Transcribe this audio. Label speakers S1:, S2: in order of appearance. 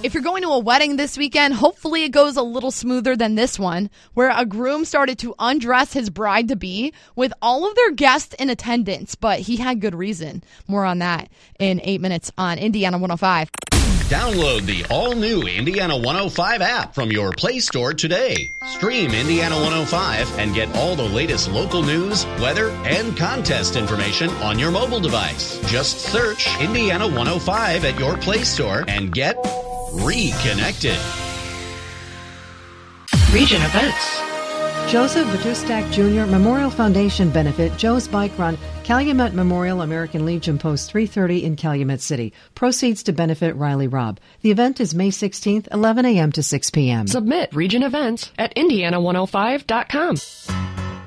S1: If you're going to a wedding this weekend, hopefully it goes a little smoother than this one, where a groom started to undress his bride-to-be with all of their guests in attendance, but he had good reason. More on that in 8 minutes on Indiana 105.
S2: Download the all-new Indiana 105 app from your Play Store today. Stream Indiana 105 and get all the latest local news, weather, and contest information on your mobile device. Just search Indiana 105 at your Play Store and get reconnected.
S3: Region events.
S4: Joseph Vatustak Jr. Memorial Foundation benefit, Joe's Bike Run, Calumet Memorial, American Legion Post 330 in Calumet City. Proceeds to benefit Riley Robb. The event is May 16th, 11 a.m. to 6 p.m.
S3: Submit region events at Indiana105.com.